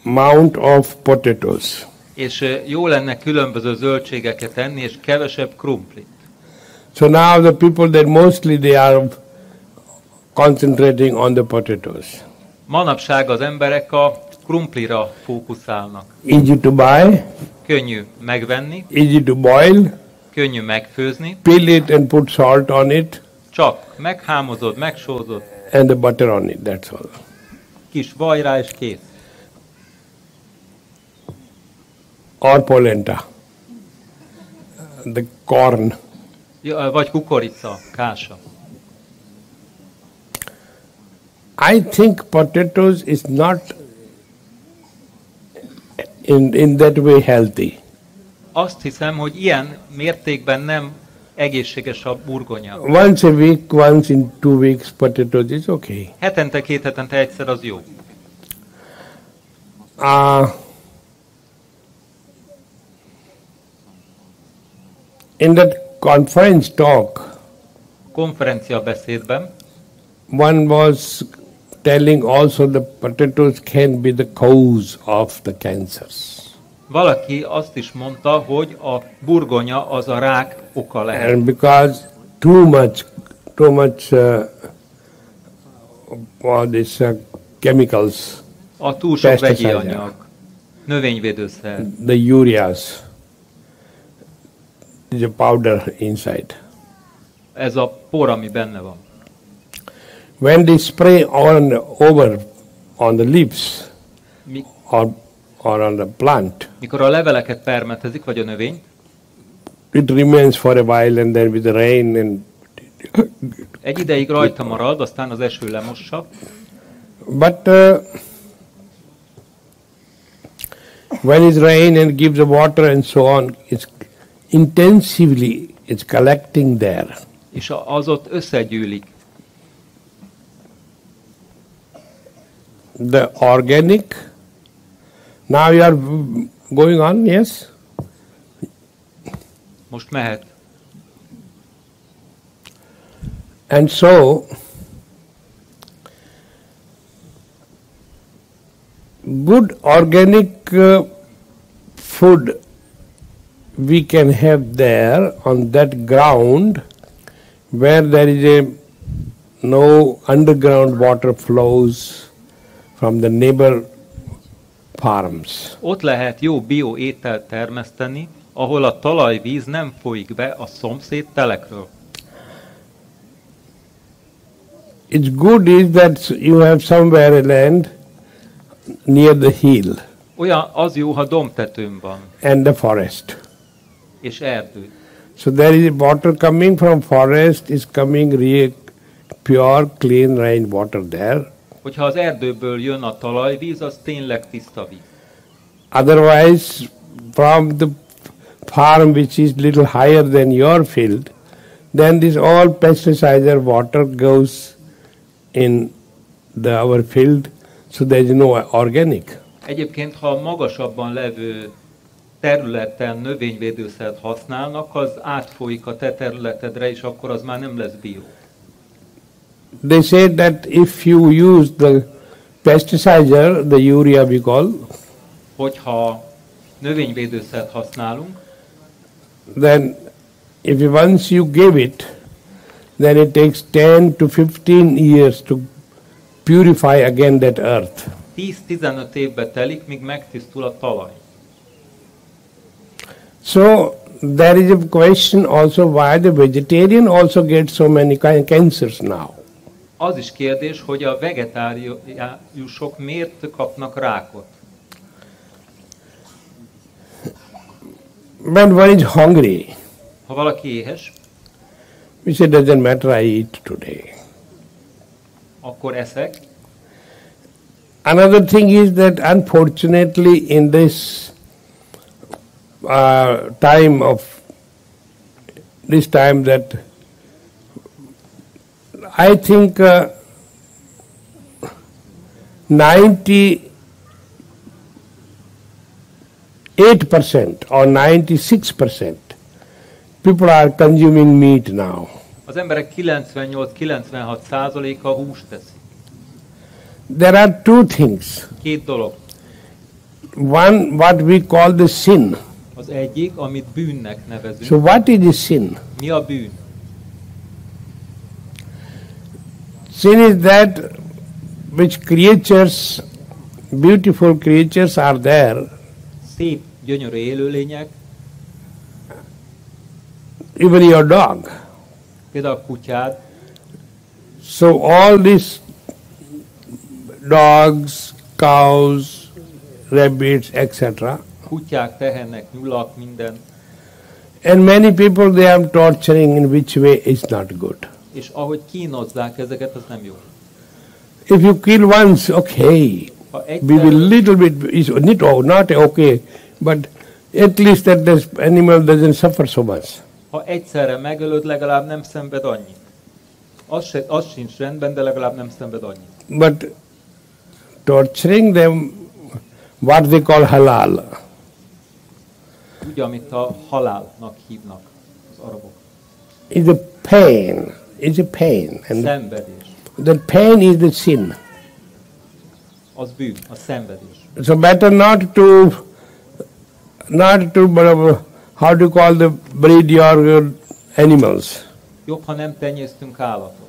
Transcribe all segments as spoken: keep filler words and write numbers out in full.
amount of potatoes. És jó lenne különböző zöldségeket enni, és kevesebb krumplit. So now the people that mostly they are concentrating on the potatoes. Manapság az emberek a krumplira fókuszálnak. Easy to buy, Könnyű megvenni, easy to boil, könnyű megfőzni, peel it and put salt on it csak meghámozod, megsózod, and the butter on it, that's all. kis vaj rá, és kész. Or polenta, the corn. Ja, vagy kukorica, kása. I think potatoes is not in, in that way healthy. Azt hiszem, hogy ilyen mértékben nem egészséges a burgonya. Once a week, once in two weeks, potatoes is okay. Hetente, két hetente egyszer az jó. Uh, in that conference talk, Konferencia beszédben one was telling also the potatoes can be the cause of the cancers. valaki azt is mondta, hogy a burgonya az a rák oka lehet. And because too much, too much uh, all these uh, chemicals, A túl sok vegyi Pesticide. anyag, növényvédőszer, the ureas, is a powder inside. ez a por, ami benne van. When they spray on over on the leaves Mi, or or on the plant, mikor a leveleket permetezik, vagy a növényt, it remains for a while, and then with the rain and egy ideig rajta marad, aztán az eső lemossa, but uh, when it's rain and gives the water and so on, it's intensively it's collecting there. és a- az ott összegyűlik. The organic. Now you are going on, yes? Most mehet. And so, good organic uh, food we can have there on that ground where there is a no underground water flows from the neighbor farms. Ott lehet jó bio ételt termeszteni, ahol a talajvíz nem folyik be a szomszéd telekről. It's good is that you have somewhere a land near the hill Olyan az jó, ha dombtetőn van, and the forest. és erdő. So there is water coming from forest, is coming real pure, clean rain water there. Hogyha az erdőből jön a talajvíz, az tényleg tiszta víz. Otherwise, from the farm which is little higher than your field, then this all pesticide water goes in the our field, so there is no organic. Egyébként, ha magasabban levő területen növényvédőszert használnak, az átfolyik a te területedre, és akkor az már nem lesz bio. They say that if you use the pesticide, the urea we call, Hogyha növényvédőszert használunk, then if you, once you give it, then it takes ten to fifteen years to purify again that earth. tíz-tizenöt évbe telik, míg megtisztul a talaj. So there is a question also why the vegetarian also gets so many kind cancers now. Az is kérdés, hogy a vegetáriusok miért kapnak rákot. When one is hungry, Ha valaki éhes, we say doesn't matter, I eat today. akkor eszek. Another thing is that unfortunately in this uh, time of this time that I think uh, ninety-eight percent or ninety-six percent people are consuming meat now. Az emberek kilencvennyolc-kilencvenhat százaléka húst teszi. There are two things. Két dolog. one what we call the sin. Az egyik, amit bűnnek nevezünk. So what is the sin? Mi a bűn? Sin is that which creatures, beautiful creatures are there, Szép, gyönyörű élőlények, even your dog. például kutyád, So all these dogs, cows, rabbits, et cetera. kutyák, tehenek, nyulak, minden, And many people they are torturing in which way is not good. és ahogy kínozzák ezeket, az nem jó. If you kill once, okay, Ha we will egyszer, little bit is not oh, not okay, but at least that this animal doesn't suffer so much. ha egyszerre megölöd, legalább nem szenved annyit. Az, se, az sincs rendben, de legalább nem szenved annyit. But torturing them, what they call halal. Ugye, amit a halálnak hívnak az arabok. Is a pain. Is a pain. And Szenvedés. that pain is the sin. Az bűn, a szenvedés. So better not to, not to, uh, how to call the breed your uh, animals. Jobb, ha nem tenyésztünk állatot.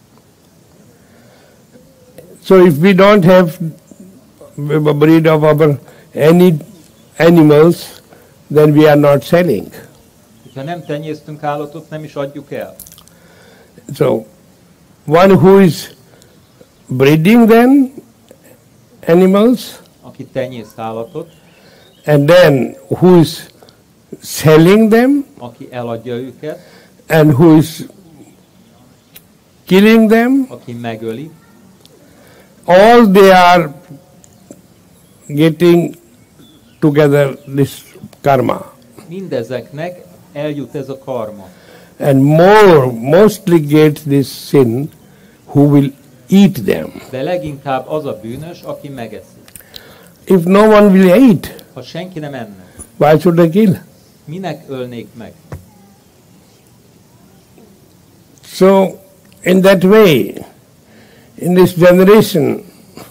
So if we don't have a breed of our any animals, then we are not selling. Ha nem tenyésztünk állatot, nem is adjuk el. So one who is breeding them animals, Aki tenyészt állatot, and then who is selling them, aki eladja őket, and who is killing them, aki megöli, all they are getting together this karma. mindezeknek eljut ez a karma. And more, mostly gets this sin who will eat them. De leginkább az a bűnös, aki megeszi. If no one will eat, Ha senki nem enne, why should I kill? minek ölnék meg? So, in that way, in this generation,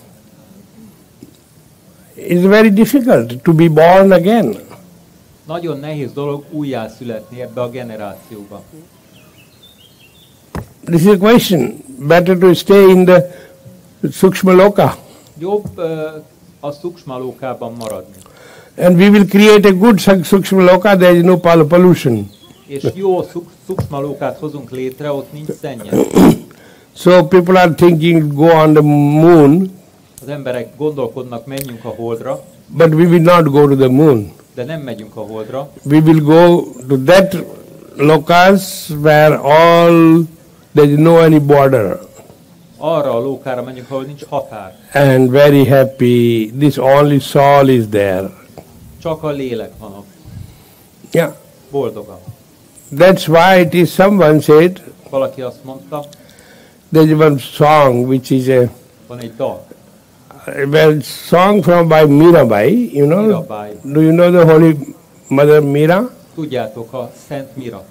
it's very difficult to be born again. Nagyon nehéz dolog újjászületni ebbe a generációba. This is a question. Better to stay in the Sukshma Loka. Jobb ö, a szuksmalókában maradni. And we will create a good Suk- Sukshma Loka, there is no pol- pollution. És jó szuk, szuksmalókát hozunk létre, ott nincs szennyezés. So people are thinking go on the moon, Az emberek gondolkodnak, menjünk a holdra, but we will not go to the moon. de nem megyünk a holdra. We will go to that lokas where all there is no any border Arra a lókára menjünk, ahol nincs határ. and very happy. This only soul is there. Csak a lélek van ott. Yeah, Boldogan. that's why it is. Someone said Valaki azt mondta, there is one song which is a, van egy dal, a well, song from by Mirabai. You know, Mirabai. do you know the Holy Mother Mira? Tudjátok, a Szent Mira.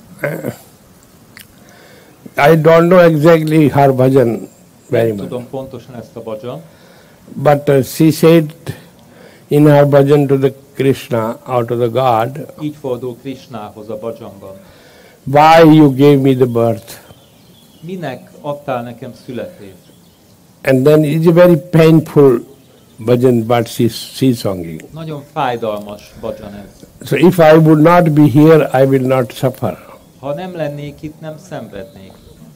I don't know exactly her bhajan very Nem much, tudom pontosan ezt a bhajan, but uh, she said in her bhajan to the Krishna or to the God, így fordul Krishnához a bhajanban. why you gave me the birth? Minek adtál nekem születést? And then it's a very painful bhajan, but she's, she's singing. Nagyon fájdalmas bhajan ez. So if I would not be here, I will not suffer. Ha nem lennék itt, nem szenvednék.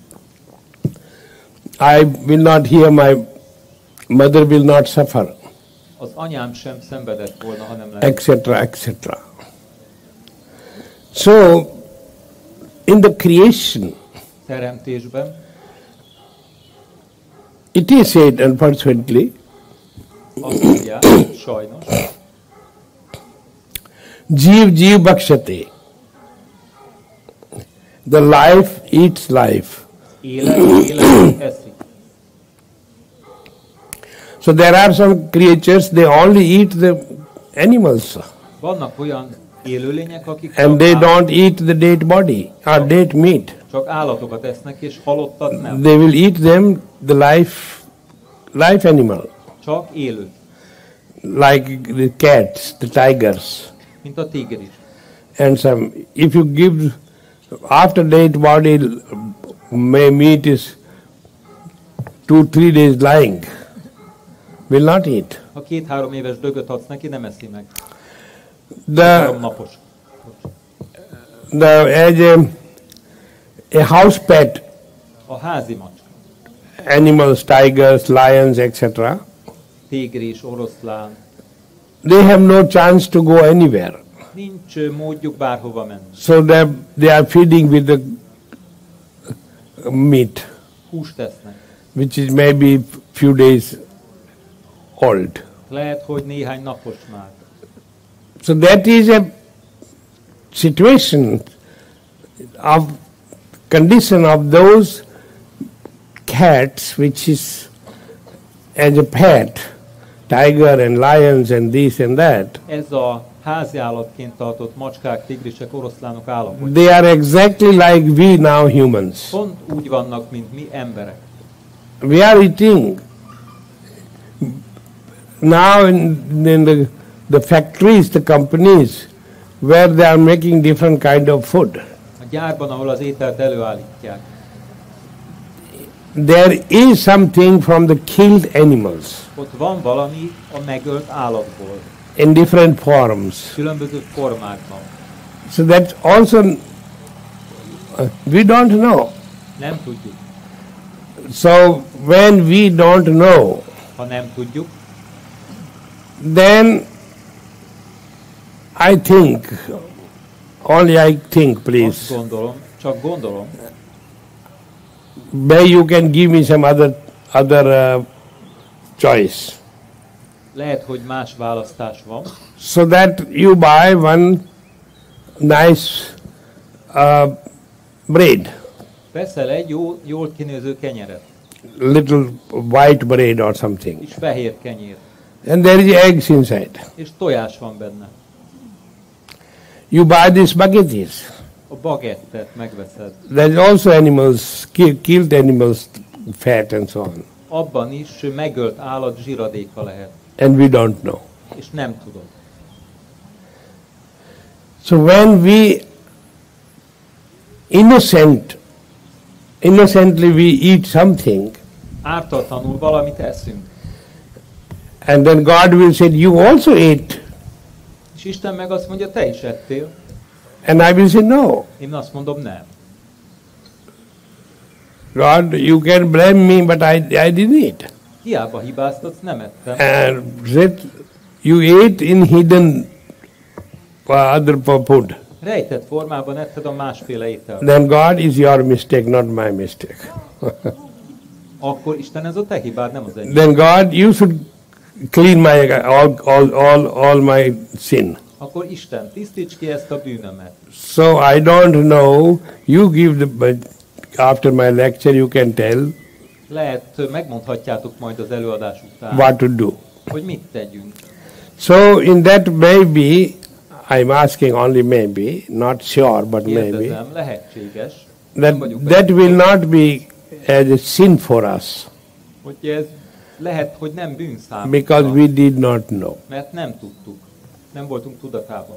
I will not hear, my mother will not suffer, Az anyám sem szenvedett volna, ha nem lenne. et cetera, et cetera. So, in the creation, Teremtésben it is said, unfortunately, azt mondják, sajnos, Jeev Jeev Bhakshate. The life eats life. élet, élet eszik. So there are some creatures, they only eat the animals Vannak olyan élőlények, akik and csak, they áll, don't eat the dead body or dead meat. csak állatokat esznek, és halottat nem. They will eat them, the life, life animal. Csak élőt. like the cats, the tigers, mint a tigris. and some. If you give after dead body, may meat is two three days lying, will not eat. Ha két-három éves dögöt adsz neki, nem eszi meg. The Három napos. the as a, a house pet, A házi macska. animals, tigers, lions, et cetera. Tigris, oroszlán. They have no chance to go anywhere. Nincs ö, módjuk bárhova menni. So they they are feeding with the meat, Húst esznek. which is maybe few days old. Lehet, hogy néhány napos már. So that is a situation of condition of those cats which is as a pet, tiger and lions and this and that. Ez a háziállatként tartott macskák, tigrisek, oroszlánok állapotja. They are exactly like we now humans. Pont úgy vannak, mint mi emberek. We are eating. Now in, in the, the factories, the companies, where they are making different kind of food, A gyárban, ahol az ételt előállítják, there is something from the killed animals ott van valami a megölt állatból, in different forms. különböző formákban. So that's also, uh, we don't know. Nem tudjuk. So when we don't know, Ha nem tudjuk, then I think, only I think, azt please, gondolom, csak gondolom, may you can give me some other other uh, choice, lehet, hogy más választás van, so that you buy one nice uh, bread, veszel egy jó, jól kinéző kenyeret, little white bread or something, és fehér kenyér, and there is eggs inside. és tojás van benne. You buy these spaghettis. A bagettet megveszed. There's also animals, ki- killed animals, fat and so on, Abban is megölt állat zsiradéka lehet, and we don't know. és nem tudod. So when we innocent, innocently we eat something, Ártatlanul valamit eszünk, and then God will say, you also ate, és Isten meg azt mondja, te is ettél. and I will say, no. Én azt mondom, nem. God, you can blame me, but I, I didn't eat. Hiába hibáztatsz, nem ettem. And said, you ate in hidden uh, other food. Rejtett formában etted a másféle ételt. Then God is your mistake, not my mistake. Akkor Isten, ez a te hibád, nem az enyém. Then God, you should clean my all, all, all, all my sin. Akkor Isten, tisztíts ki ezt a bűnömet. So I don't know. You give the but after my lecture. You can tell Lehet, megmondhatjátok majd az előadás után, what to do. hogy mit tegyünk. So in that maybe, I'm asking only maybe, not sure, but maybe Kérdezem, lehetséges, nem that vagyok that benne, will not be as a sin for us hogy ez lehet, hogy nem bűn because számunkra, we did not know. mert nem tudtuk, nem voltunk tudatában.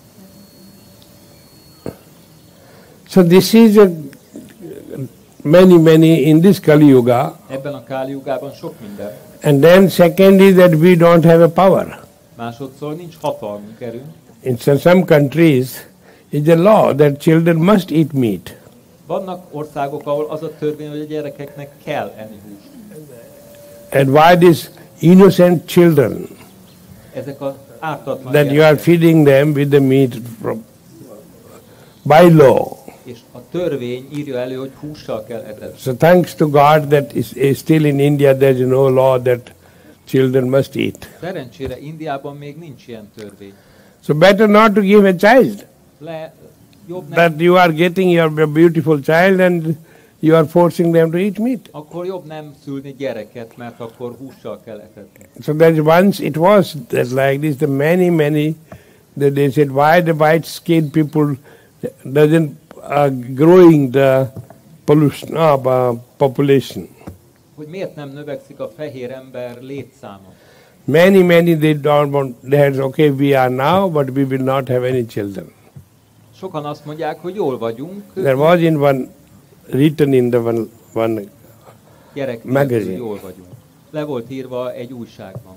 So this is a many many in this Kali Yuga, Ebben a Káli Jugában sok minden. and then second is that we don't have a power. Másodszor nincs hatalmunk, erőnk. In some some countries, it's a law that children must eat meat. Vannak országok, ahol az a törvény, hogy a gyerekeknek kell enni húst. And why these innocent children Ezek az ártatlan that you are gyerekek. feeding them with the meat from, by law? És a törvény írja elő, hogy hússal kell etetni. So thanks to God that is, is still in India there is no law that children must eat. Szerencsére Indiában még nincs ilyen törvény. So better not to give a child. Le, jobb nem, That you are getting your beautiful child and you are forcing them to eat meat. akkor jobb nem szülni gyereket, mert akkor hússal kell etetni. So that once it was that like this, the many, many, that they said why the white skinned people doesn't uh, growing the pollution, uh, uh, population. Hogy miért nem növekszik a fehér ember létszáma? Many, many, they don't want, they had, okay, we are now, but we will not have any children. Sokan azt mondják, hogy jól vagyunk, There was in one, written in the one, one gyerek magazine. nélkül jól vagyunk. Le volt írva egy újságban.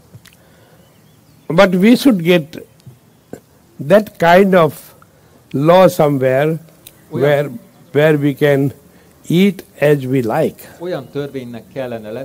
But we should get that kind of law somewhere where, where we can eat as we like. Olyan törvénynek kellene lenni,